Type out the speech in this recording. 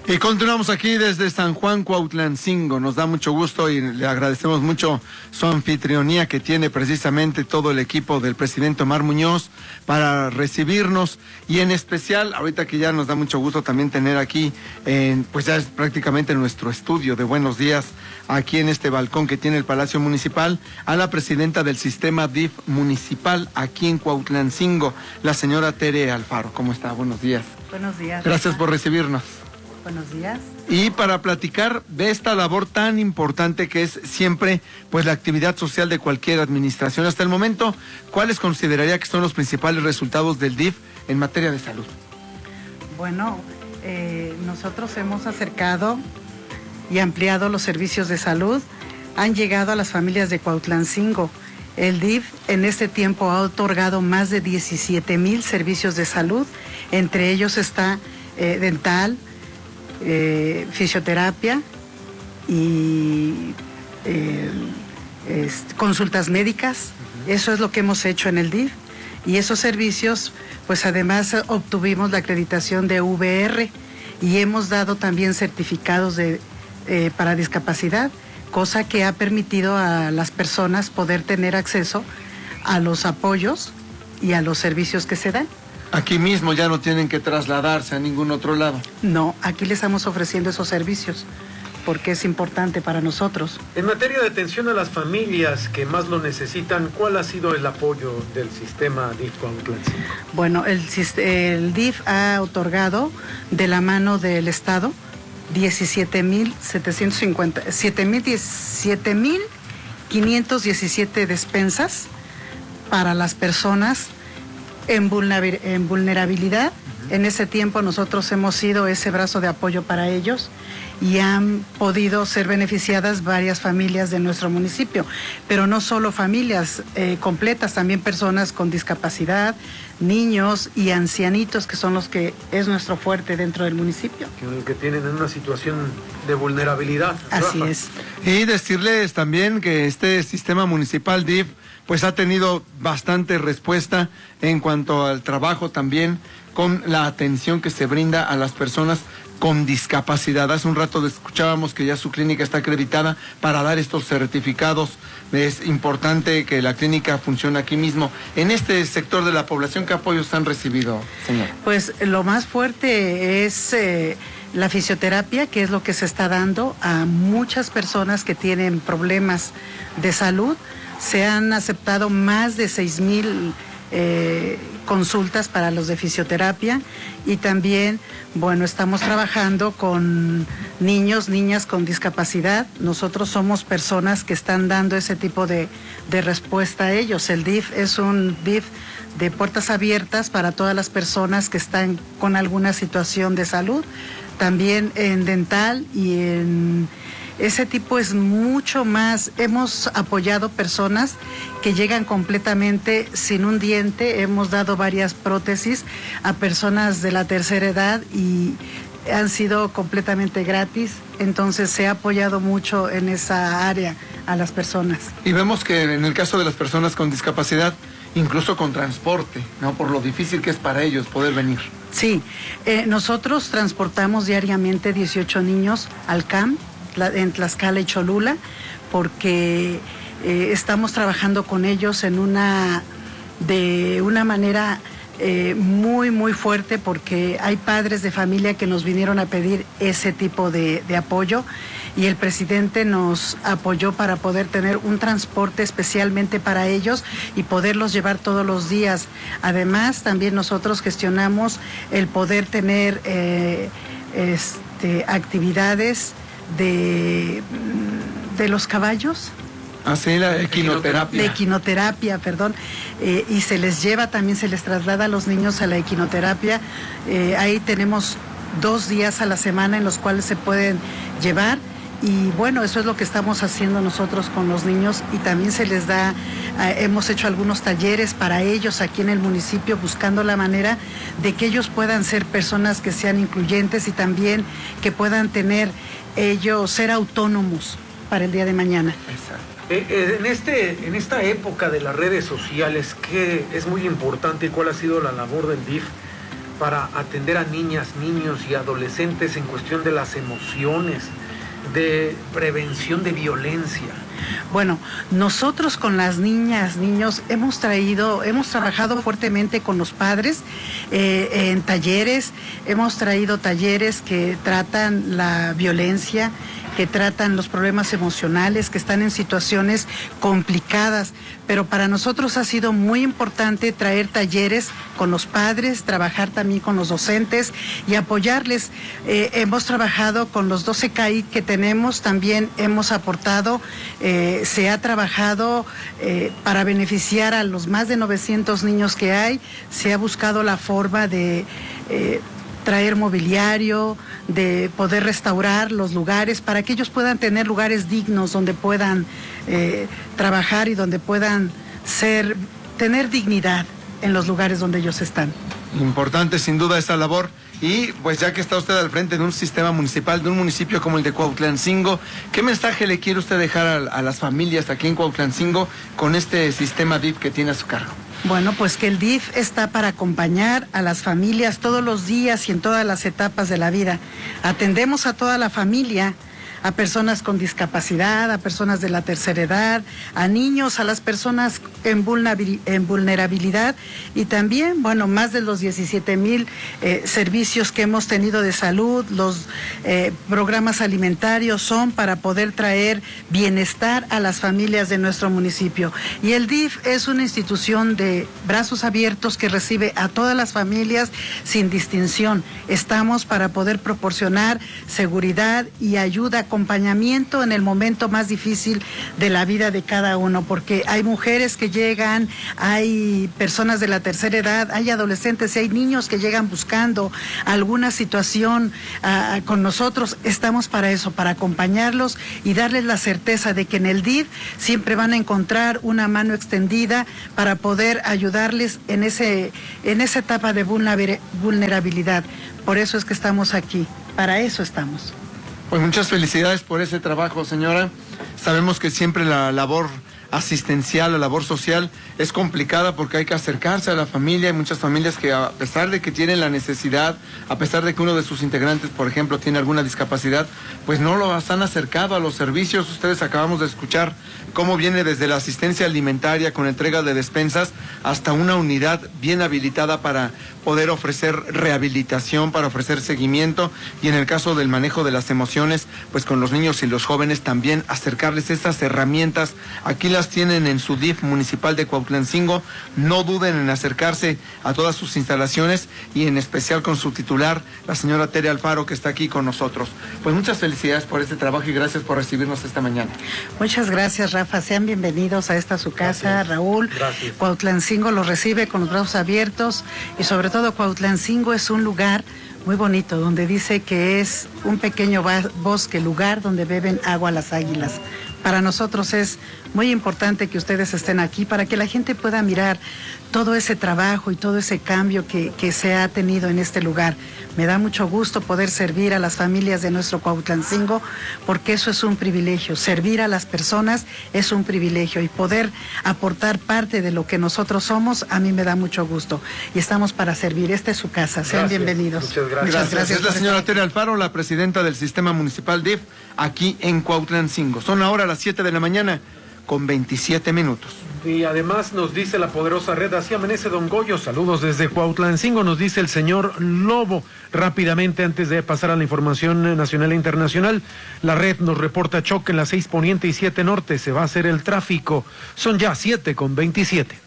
Y continuamos aquí desde San Juan Cuautlancingo. Nos da mucho gusto y le agradecemos mucho su anfitrionía que tiene precisamente todo el equipo del presidente Omar Muñoz para recibirnos, y en especial ahorita que ya nos da mucho gusto también tener aquí, pues ya es prácticamente nuestro estudio de Buenos Días, aquí en este balcón que tiene el Palacio Municipal, a la presidenta del sistema DIF municipal aquí en Cuautlancingo, la señora Tere Alfaro. ¿Cómo está? Buenos días. Buenos días. Gracias por recibirnos. Buenos días. Y para platicar de esta labor tan importante que es siempre pues la actividad social de cualquier administración. Hasta el momento, ¿cuáles consideraría que son los principales resultados del DIF en materia de salud? Bueno, nosotros hemos acercado y ampliado los servicios de salud. Han llegado a las familias de Cuautlancingo. El DIF en este tiempo ha otorgado más de 17,000 servicios de salud. Entre ellos está dental, fisioterapia y consultas médicas. Eso es lo que hemos hecho en el DIF, y esos servicios pues además obtuvimos la acreditación de VR y hemos dado también certificados para discapacidad, cosa que ha permitido a las personas poder tener acceso a los apoyos y a los servicios que se dan. Aquí mismo ya no tienen que trasladarse a ningún otro lado. No, aquí les estamos ofreciendo esos servicios porque es importante para nosotros. En materia de atención a las familias que más lo necesitan, ¿cuál ha sido el apoyo del sistema DIF Cuautlancingo? Bueno, el DIF ha otorgado de la mano del Estado 7,517 despensas para las personas en vulnerabilidad. En ese tiempo nosotros hemos sido ese brazo de apoyo para ellos y han podido ser beneficiadas varias familias de nuestro municipio, pero no solo familias completas, también personas con discapacidad, niños y ancianitos, que son los que es nuestro fuerte dentro del municipio. Que tienen una situación de vulnerabilidad. Así Rafa. es. Y decirles también que este sistema municipal DIF pues ha tenido bastante respuesta en cuanto al trabajo también con la atención que se brinda a las personas con discapacidad. Hace un rato escuchábamos que ya su clínica está acreditada para dar estos certificados. Es importante que la clínica funcione aquí mismo. En este sector de la población, ¿qué apoyos han recibido, señor? Pues lo más fuerte es la fisioterapia, que es lo que se está dando a muchas personas que tienen problemas de salud. Se han aceptado más de 6,000 consultas para los de fisioterapia, y también, bueno, estamos trabajando con niños, niñas con discapacidad. Nosotros somos personas que están dando ese tipo de respuesta a ellos. El DIF es un DIF de puertas abiertas para todas las personas que están con alguna situación de salud. También en dental y en ese tipo es mucho más. Hemos apoyado personas que llegan completamente sin un diente. Hemos dado varias prótesis a personas de la tercera edad y han sido completamente gratis. Entonces se ha apoyado mucho en esa área a las personas. Y vemos que en el caso de las personas con discapacidad, incluso con transporte, ¿no? Por lo difícil que es para ellos poder venir. Sí, nosotros transportamos diariamente 18 niños al CAM, en Tlaxcala y Cholula, porque estamos trabajando con ellos de una manera muy, muy fuerte, porque hay padres de familia que nos vinieron a pedir ese tipo de apoyo, y el presidente nos apoyó para poder tener un transporte especialmente para ellos y poderlos llevar todos los días. Además, también nosotros gestionamos el poder tener actividades de los caballos. Así, la equinoterapia. De equinoterapia, perdón. Y se les lleva, también se les traslada a los niños a la equinoterapia. Ahí tenemos 2 días a la semana en los cuales se pueden llevar. Y bueno, eso es lo que estamos haciendo nosotros con los niños, y también se les da, hemos hecho algunos talleres para ellos aquí en el municipio, buscando la manera de que ellos puedan ser personas que sean incluyentes y también que puedan tener ellos, ser autónomos para el día de mañana. Exacto. En esta época de las redes sociales, ¿qué es muy importante y cuál ha sido la labor del DIF para atender a niñas, niños y adolescentes en cuestión de las emociones, de prevención de violencia? Bueno, nosotros con las niñas, niños, hemos trabajado fuertemente con los padres en talleres, hemos traído talleres que tratan la violencia, que tratan los problemas emocionales, que están en situaciones complicadas, pero para nosotros ha sido muy importante traer talleres con los padres, trabajar también con los docentes y apoyarles. Hemos trabajado con los 12 CAI que tenemos, también hemos aportado, se ha trabajado para beneficiar a los más de 900 niños que hay, se ha buscado la forma de traer mobiliario, de poder restaurar los lugares para que ellos puedan tener lugares dignos donde puedan trabajar y donde puedan tener dignidad en los lugares donde ellos están. Importante sin duda esa labor. Y pues ya que está usted al frente de un sistema municipal, de un municipio como el de Cuautlancingo, ¿qué mensaje le quiere usted dejar a las familias aquí en Cuautlancingo con este sistema DIF que tiene a su cargo? Bueno, pues que el DIF está para acompañar a las familias todos los días y en todas las etapas de la vida. Atendemos a toda la familia, a personas con discapacidad, a personas de la tercera edad, a niños, a las personas en vulnerabilidad y también, bueno, más de los 17,000 servicios que hemos tenido de salud, los programas alimentarios son para poder traer bienestar a las familias de nuestro municipio. Y el DIF es una institución de brazos abiertos que recibe a todas las familias sin distinción. Estamos para poder proporcionar seguridad y ayuda, acompañamiento en el momento más difícil de la vida de cada uno, porque hay mujeres que llegan, hay personas de la tercera edad, hay adolescentes y hay niños que llegan buscando alguna situación con nosotros. Estamos para eso, para acompañarlos y darles la certeza de que en el DIF siempre van a encontrar una mano extendida para poder ayudarles en esa etapa de vulnerabilidad. Por eso es que estamos aquí, para eso estamos. Pues muchas felicidades por ese trabajo, señora. Sabemos que siempre la labor asistencial, la labor social es complicada porque hay que acercarse a la familia. Hay muchas familias que a pesar de que tienen la necesidad, a pesar de que uno de sus integrantes, por ejemplo, tiene alguna discapacidad, pues no los han acercado a los servicios. Ustedes acabamos de escuchar cómo viene desde la asistencia alimentaria con entrega de despensas hasta una unidad bien habilitada para poder ofrecer rehabilitación, para ofrecer seguimiento y en el caso del manejo de las emociones, pues con los niños y los jóvenes también acercarles estas herramientas. Aquí las tienen en su DIF municipal de Cuautlancingo. No duden en acercarse a todas sus instalaciones y en especial con su titular, la señora Tere Alfaro, que está aquí con nosotros. Pues muchas felicidades por este trabajo y gracias por recibirnos esta mañana. Muchas gracias, Rafa. Sean bienvenidos a esta su casa, gracias. Raúl. Gracias. Cuautlancingo los recibe con los brazos abiertos y sobre todo Cuautlancingo es un lugar muy bonito donde dice que es un pequeño bosque, lugar donde beben agua las águilas. Para nosotros es muy importante que ustedes estén aquí para que la gente pueda mirar todo ese trabajo y todo ese cambio que se ha tenido en este lugar. Me da mucho gusto poder servir a las familias de nuestro Cuautlancingo porque eso es un privilegio. Servir a las personas es un privilegio y poder aportar parte de lo que nosotros somos, a mí me da mucho gusto. Y estamos para servir. Esta es su casa. Sean bienvenidos. Muchas gracias. Muchas gracias. Es la señora Tere Alfaro, la presidenta del Sistema Municipal DIF, aquí en Cuautlancingo. Son ahora las 7 de la mañana con 27 minutos. Y además nos dice la poderosa red, así amanece Don Goyo, saludos desde Cuautlancingo, nos dice el señor Lobo. Rápidamente, antes de pasar a la información nacional e internacional, la red nos reporta choque en la 6 Poniente y 7 Norte, se va a hacer el tráfico, son ya 7:27.